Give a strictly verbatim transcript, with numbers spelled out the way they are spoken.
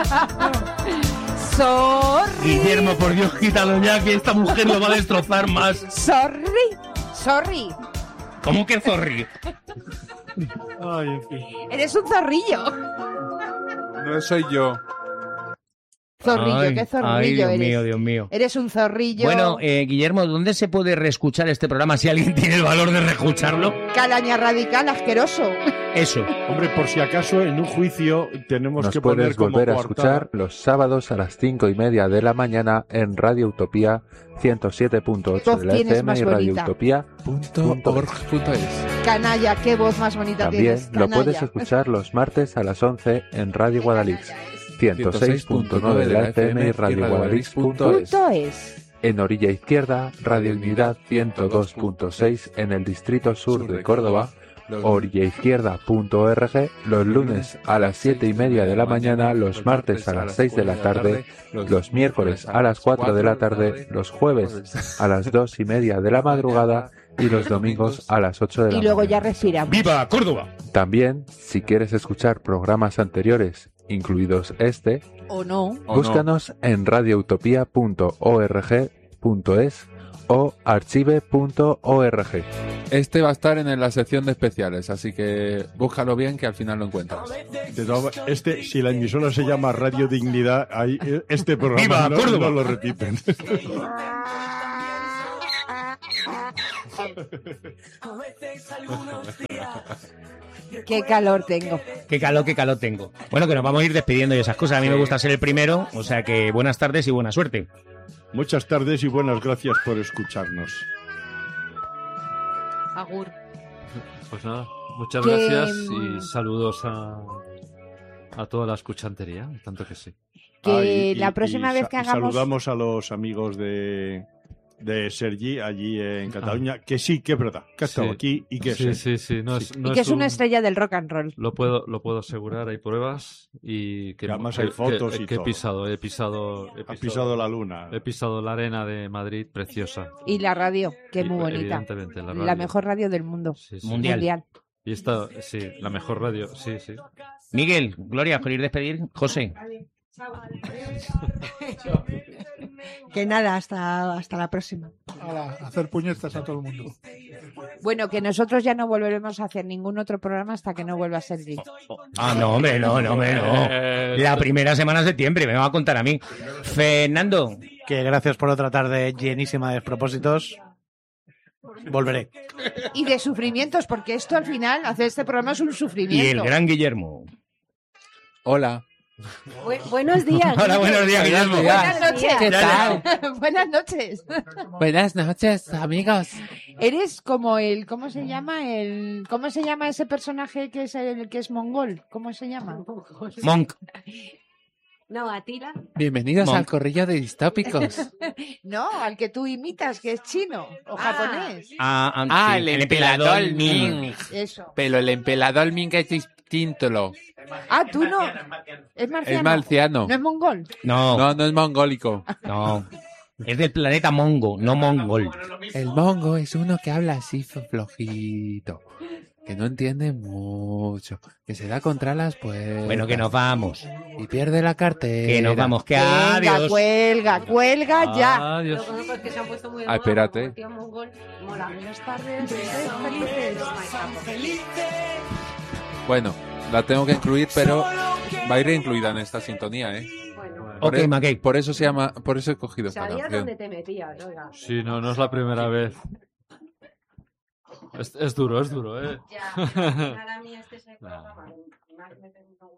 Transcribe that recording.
Sorry. Guillermo, por Dios, quítalo ya, que esta mujer lo va a destrozar más. Sorry. Sorry. ¿Cómo que zorri? Ay, en fin. Eres un zorrillo. No soy yo. Zorrillo, Ay, qué zorrillo ay, Dios eres. mío, Dios mío. Eres un zorrillo. Bueno, eh, Guillermo, ¿dónde se puede reescuchar este programa si alguien tiene el valor de reescucharlo? Calaña radical, asqueroso. Eso. Hombre, por si acaso en un juicio tenemos Nos que poner puedes como volver a coartada. escuchar los sábados a las cinco y media de la mañana en Radio Utopía ciento siete punto ocho de la tienes F M más y Radio bonita. Utopía Punto org punto es. Canalla, qué voz más bonita También tienes. lo Canalla. puedes escuchar los martes a las once en Radio Guadalix ciento seis punto nueve de la F M y Radio Guadalix punto es. Punto es. En Orilla Izquierda, Radio Unidad ciento dos punto seis en el Distrito Sur de Córdoba, orillaizquierda punto org, los lunes a las siete y media de la mañana, los martes a las seis de la tarde, los miércoles a las cuatro de la tarde, los jueves a las dos y media de la madrugada y los domingos a las ocho de la Y luego mañana. ya respiramos. ¡Viva Córdoba! También, si quieres escuchar programas anteriores, incluidos este, ¿O no? ¿O búscanos en radioutopía punto org punto es o archive punto org. Este va a estar en la sección de especiales, así que búscalo bien que al final lo encuentras. De todas- Este, si la emisora se llama Radio Dignidad, ahí, este programa ¡Viva no, Córdoba! no lo repiten. Qué calor tengo. Qué calor, qué calor tengo. Bueno, que nos vamos a ir despidiendo y esas cosas. A mí me gusta ser el primero, o sea que buenas tardes y buena suerte. Muchas tardes y buenas gracias por escucharnos. Agur. Pues nada, muchas Que, gracias mm, y saludos a, a toda la escuchantería, tanto que sí. Que Ah, y- la y- próxima y vez sa- que y hagamos... saludamos a los amigos de, de Sergi allí en Cataluña, que sí, que es verdad, que ha estado Sí. aquí y que Sí, es sí, sí, no es, no Y que es una un- estrella del rock and roll. Lo puedo, lo puedo asegurar, hay pruebas y que, Que además que- hay fotos que- y que he todo. pisado, he pisado, he ha pisado la luna. he pisado la arena de Madrid, preciosa. Y la radio, que es Y, muy bonita. evidentemente, la La, radio. mejor radio del mundo. Sí, sí. Mundial. Mundial. Y esta, sí, la mejor radio, sí, sí. Miguel, Gloria, ¿queréis despedir? José. Que nada, hasta, hasta la próxima. Ala, hacer puñetas a todo el mundo. Bueno, que nosotros ya no volveremos a hacer ningún otro programa hasta que no vuelva a Sergi. Ah, no, hombre, no, no, hombre, no. La primera semana de septiembre, me va a contar a mí. Fernando. Que gracias por otra tarde llenísima de despropósitos. Volveré. Y de sufrimientos, porque esto al final, hacer este programa es un Y sufrimiento. el gran Guillermo. Hola. Bu- buenos días. Hola, buenos días, Guillermo. Buenas noches. ¿Qué tal? Buenas noches. Buenas noches, amigos. Eres como el, ¿cómo se llama? El, ¿cómo se llama ese personaje que es el que es mongol? ¿Cómo se llama? Monk. No, Atila. Bienvenidos Mon- al corrillo de distópicos. No, al que tú imitas, que es chino o Ah. japonés. Ah, ah, Ah, sí, el emperador Ming. Eso. Pero el emperador Ming es distinto. lo- Ah, tú no. Es marciano. Es marciano. No es mongol. No, No, no es mongólico. no. Es del planeta Mongo, no mongol. El mongo es uno que habla así flojito. Que no entiende mucho. Que se da contra las puertas. Bueno, que nos vamos. Y pierde la cartera. Que nos vamos, que Venga, adiós. cuelga, cuelga ya. Adiós. Lo conozco, es que se han puesto muy de Ah, moda, espérate. como tío mongol. Mola. Buenas tardes, sed felices. Bueno, la tengo que incluir, pero va a ir incluida en esta sintonía, ¿eh? Bueno, Por, Ok, e- McKay. por eso se llama, por eso he cogido esta sabías canción. dónde te metías, oiga. Sí, no, no es la primera vez. Es, es duro, es duro, ¿eh? Ya, al final a mí este es el programa, y más me tengo-